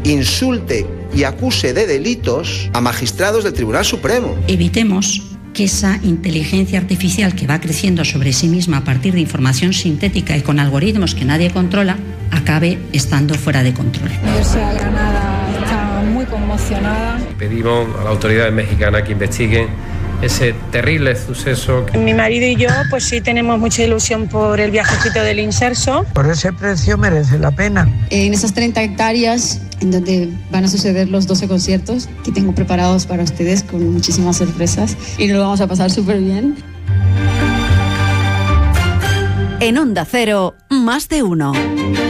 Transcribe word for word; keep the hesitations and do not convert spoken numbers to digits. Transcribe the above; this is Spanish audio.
insulte y acuse de delitos a magistrados del Tribunal Supremo. Evitemos que esa inteligencia artificial que va creciendo sobre sí misma a partir de información sintética y con algoritmos que nadie controla, acabe estando fuera de control. La Universidad de Granada está muy conmocionada. Pedimos a las autoridades mexicanas que investiguen ese terrible suceso. Mi marido y yo pues sí tenemos mucha ilusión por el viajecito del Inserso. Por ese precio merece la pena. En esas treinta hectáreas en donde van a suceder los doce conciertos que tengo preparados para ustedes con muchísimas sorpresas y nos lo vamos a pasar súper bien. En Onda Cero, Más de Uno.